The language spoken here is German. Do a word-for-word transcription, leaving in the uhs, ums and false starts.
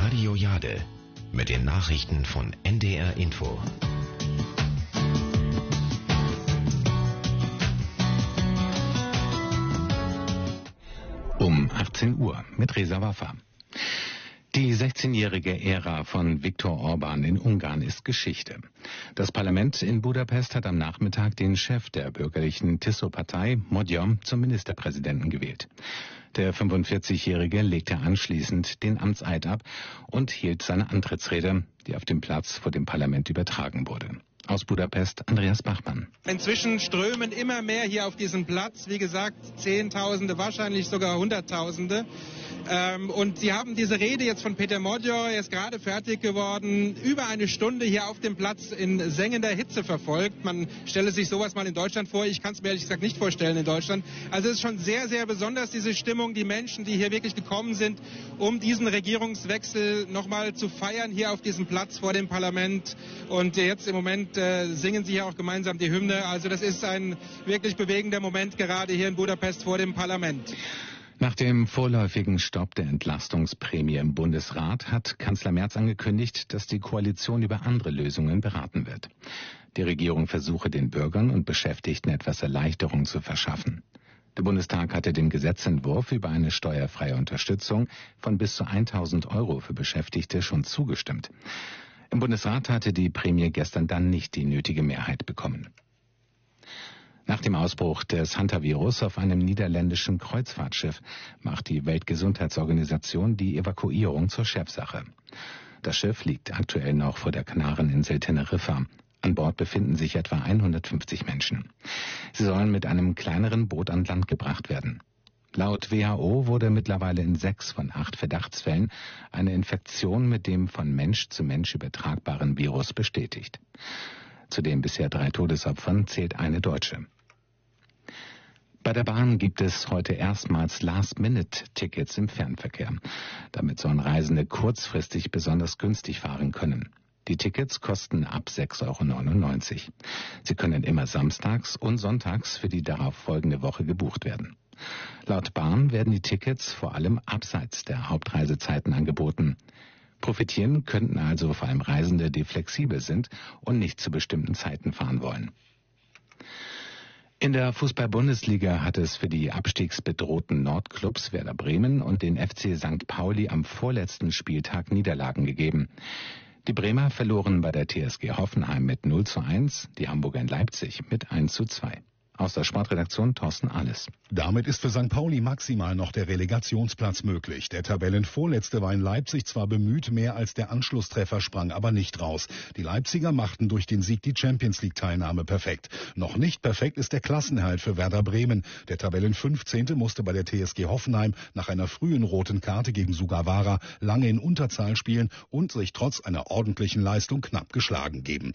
Radio Jade mit den Nachrichten von N D R Info. Um achtzehn Uhr mit Reza Waffa. Die sechzehnjährige Ära von Viktor Orban in Ungarn ist Geschichte. Das Parlament in Budapest hat am Nachmittag den Chef der bürgerlichen Tiszó-Partei, Magyar, zum Ministerpräsidenten gewählt. Der fünfundvierzigjährige legte anschließend den Amtseid ab und hielt seine Antrittsrede, die auf dem Platz vor dem Parlament übertragen wurde. Aus Budapest, Andreas Bachmann. Inzwischen strömen immer mehr hier auf diesen Platz. Wie gesagt, Zehntausende, wahrscheinlich sogar Hunderttausende. Ähm, und Sie haben diese Rede jetzt von Peter Magyar, er ist gerade fertig geworden, über eine Stunde hier auf dem Platz in sengender Hitze verfolgt. Man stelle sich sowas mal in Deutschland vor. Ich kann es mir ehrlich gesagt nicht vorstellen in Deutschland. Also es ist schon sehr, sehr besonders, diese Stimmung, die Menschen, die hier wirklich gekommen sind, um diesen Regierungswechsel nochmal zu feiern, hier auf diesem Platz vor dem Parlament. Und jetzt im Moment äh, singen sie hier auch gemeinsam die Hymne. Also das ist ein wirklich bewegender Moment gerade hier in Budapest vor dem Parlament. Nach dem vorläufigen Stopp der Entlastungsprämie im Bundesrat hat Kanzler Merz angekündigt, dass die Koalition über andere Lösungen beraten wird. Die Regierung versuche, den Bürgern und Beschäftigten etwas Erleichterung zu verschaffen. Der Bundestag hatte dem Gesetzentwurf über eine steuerfreie Unterstützung von bis zu tausend Euro für Beschäftigte schon zugestimmt. Im Bundesrat hatte die Prämie gestern dann nicht die nötige Mehrheit bekommen. Nach dem Ausbruch des Hantavirus auf einem niederländischen Kreuzfahrtschiff macht die Weltgesundheitsorganisation die Evakuierung zur Chefsache. Das Schiff liegt aktuell noch vor der Kanareninsel Teneriffa. An Bord befinden sich etwa hundertfünfzig Menschen. Sie sollen mit einem kleineren Boot an Land gebracht werden. Laut W H O wurde mittlerweile in sechs von acht Verdachtsfällen eine Infektion mit dem von Mensch zu Mensch übertragbaren Virus bestätigt. Zu den bisher drei Todesopfern zählt eine Deutsche. Bei der Bahn gibt es heute erstmals Last-Minute-Tickets im Fernverkehr. Damit sollen Reisende kurzfristig besonders günstig fahren können. Die Tickets kosten ab sechs Euro neunundneunzig. Sie können immer samstags und sonntags für die darauf folgende Woche gebucht werden. Laut Bahn werden die Tickets vor allem abseits der Hauptreisezeiten angeboten. Profitieren könnten also vor allem Reisende, die flexibel sind und nicht zu bestimmten Zeiten fahren wollen. In der Fußball-Bundesliga hat es für die abstiegsbedrohten Nordclubs Werder Bremen und den F C Sankt Pauli am vorletzten Spieltag Niederlagen gegeben. Die Bremer verloren bei der T S G Hoffenheim mit null zu eins, die Hamburger in Leipzig mit eins zu zwei. Aus der Sportredaktion Thorsten Alles. Damit ist für Sankt Pauli maximal noch der Relegationsplatz möglich. Der Tabellenvorletzte war in Leipzig zwar bemüht, mehr als der Anschlusstreffer sprang aber nicht raus. Die Leipziger machten durch den Sieg die Champions-League-Teilnahme perfekt. Noch nicht perfekt ist der Klassenerhalt für Werder Bremen. Der Tabellenfünfzehnte musste bei der T S G Hoffenheim nach einer frühen roten Karte gegen Sugawara lange in Unterzahl spielen und sich trotz einer ordentlichen Leistung knapp geschlagen geben.